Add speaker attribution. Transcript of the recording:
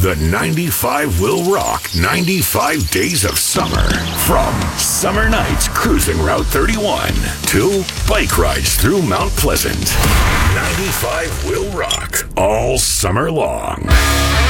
Speaker 1: The 95 will rock 95 days of summer. From summer nights cruising Route 31 to bike rides through Mount Pleasant. 95 will rock all summer long.